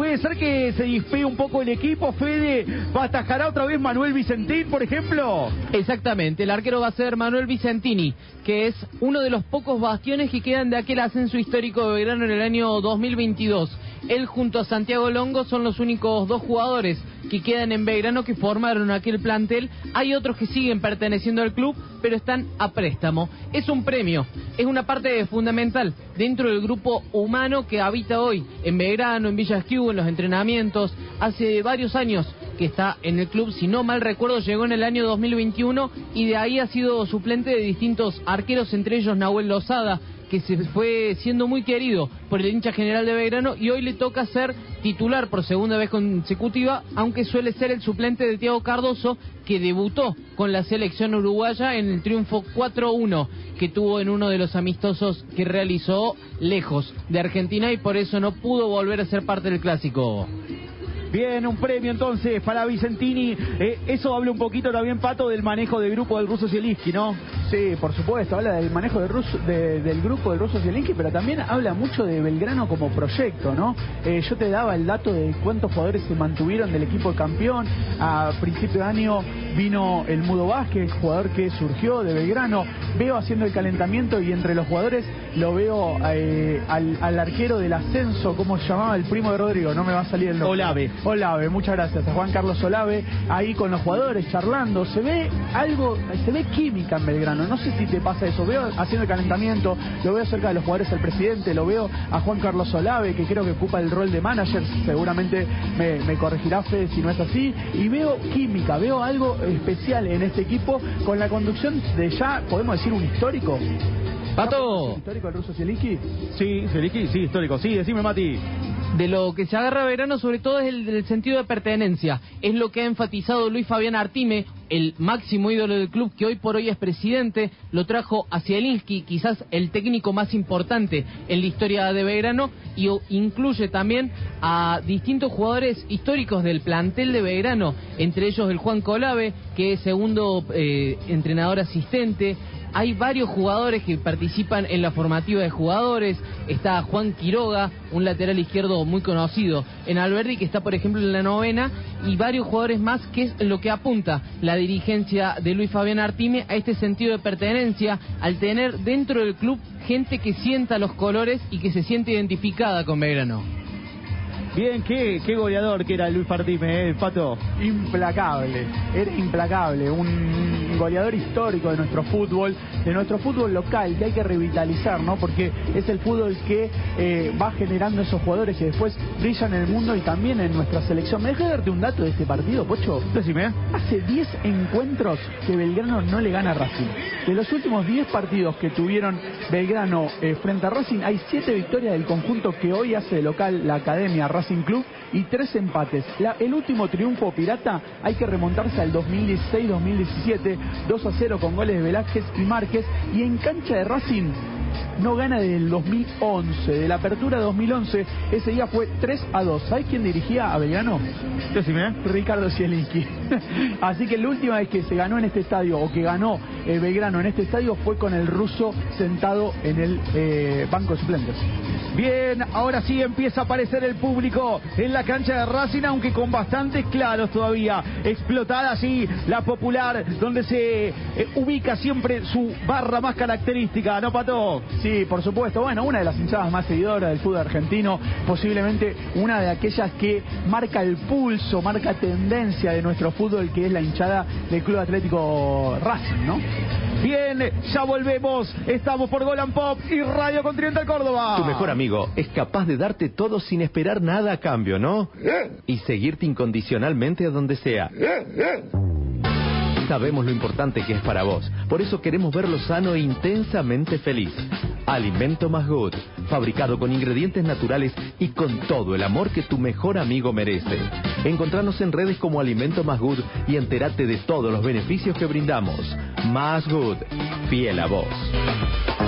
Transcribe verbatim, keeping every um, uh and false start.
¿Puede ser que se dispegue un poco el equipo, Fede? ¿Atajará otra vez Manuel Vicentín, por ejemplo? Exactamente, el arquero va a ser Manuel Vicentini, que es uno de los pocos bastiones que quedan de aquel ascenso histórico de Belgrano en el año dos mil veintidós. Él junto a Santiago Longo son los únicos dos jugadores que quedan en Belgrano que formaron aquel plantel. Hay otros que siguen perteneciendo al club, pero están a préstamo. Es un premio, es una parte fundamental dentro del grupo humano que habita hoy en Belgrano, en Villa Esquiú, en los entrenamientos. Hace varios años que está en el club, si no mal recuerdo llegó en el año dos mil veintiuno y de ahí ha sido suplente de distintos arqueros, entre ellos Nahuel Lozada, que se fue siendo muy querido por el hincha general de Belgrano y hoy le toca ser titular por segunda vez consecutiva, aunque suele ser el suplente de Thiago Cardoso, que debutó con la selección uruguaya en el triunfo cuatro uno que tuvo en uno de los amistosos que realizó lejos de Argentina y por eso no pudo volver a ser parte del clásico. Bien, un premio entonces para Vicentini. Eh, eso habla un poquito también, Pato, del manejo del grupo del ruso Zielinski, ¿no? Sí, por supuesto, habla del manejo del, ruso, de, del grupo del ruso Zielinski, pero también habla mucho de Belgrano como proyecto, ¿no? Eh, yo te daba el dato de cuántos jugadores se mantuvieron del equipo campeón. A principio de año vino el Mudo Vázquez, jugador que surgió de Belgrano. Veo haciendo el calentamiento y entre los jugadores lo veo eh, al, al arquero del ascenso, ¿cómo se llamaba? El primo de Rodrigo, no me va a salir el nombre. Olave. Olave, muchas gracias a Juan Carlos Olave, ahí con los jugadores charlando. Se ve algo, se ve química en Belgrano. No sé si te pasa eso. Veo haciendo el calentamiento, lo veo cerca de los jugadores al presidente, lo veo a Juan Carlos Olave, que creo que ocupa el rol de manager. Seguramente me, me corregirá Fede si no es así. Y veo química, veo algo especial en este equipo con la conducción de ya, podemos decir, un histórico. Pato. ¿Histórico el ruso Zielinski? Sí, Zielinski, sí, histórico. Sí, decime, Mati. De lo que se agarra a Belgrano sobre todo es el, el sentido de pertenencia. Es lo que ha enfatizado Luis Fabián Artime, el máximo ídolo del club, que hoy por hoy es presidente. Lo trajo a Zielinski, quizás el técnico más importante en la historia de Belgrano, y incluye también a distintos jugadores históricos del plantel de Belgrano, entre ellos el Juan Colave, que es segundo eh, entrenador asistente. Hay varios jugadores que participan en la formativa de jugadores. Está Juan Quiroga, un lateral izquierdo muy conocido en Alberdi, que está por ejemplo en la novena, y varios jugadores más, que es lo que apunta la dirigencia de Luis Fabián Artime a este sentido de pertenencia, al tener dentro del club gente que sienta los colores y que se siente identificada con Belgrano. Bien, qué, qué goleador que era Luis Artime, ¿eh, Pato? Implacable, era implacable, un goleador histórico de nuestro fútbol, de nuestro fútbol local, que hay que revitalizar, ¿no? Porque es el fútbol que eh, va generando esos jugadores que después brillan en el mundo y también en nuestra selección. ¿Me dejas darte un dato de este partido, Pocho? Decime. Hace diez encuentros que Belgrano no le gana a Racing. De los últimos diez partidos que tuvieron Belgrano eh, frente a Racing, hay siete victorias del conjunto que hoy hace de local la Academia Racing Club y tres empates. La, el último triunfo pirata hay que remontarse al dos mil dieciséis dos mil diecisiete, dos a cero con goles de Velázquez y Márquez, y en cancha de Racing no gana desde el dos mil once, de la apertura de dos mil once, ese día fue tres a dos. ¿Sabes quién dirigía a Belgrano? Decime. Ricardo Zielinski. Así que la última vez que se ganó en este estadio, o que ganó eh, Belgrano en este estadio, fue con el ruso sentado en el eh, banco de suplentes. Bien, ahora sí empieza a aparecer el público en la cancha de Racing, aunque con bastantes claros todavía. Explotada así la popular, donde se eh, ubica siempre su barra más característica, ¿no, Pato? Sí, por supuesto. Bueno, una de las hinchadas más seguidoras del fútbol argentino, posiblemente una de aquellas que marca el pulso, marca tendencia de nuestro fútbol, que es la hinchada del Club Atlético Racing, ¿no? Bien, ya volvemos. Estamos por Gol and Pop y Radio Continental Córdoba. Tu mejor amigo es capaz de darte todo sin esperar nada a cambio, ¿no? Y seguirte incondicionalmente a donde sea. Sabemos lo importante que es para vos. Por eso queremos verlo sano e intensamente feliz. Alimento Más Good, fabricado con ingredientes naturales y con todo el amor que tu mejor amigo merece. Encontranos en redes como Alimento Más Good y entérate de todos los beneficios que brindamos. Más Good, fiel a vos.